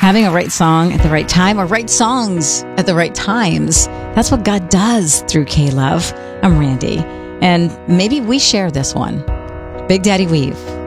Having a right song at the right time, or right songs at the right times. That's what God does through K-Love. I'm Randy, and maybe we share this one. Big Daddy Weave.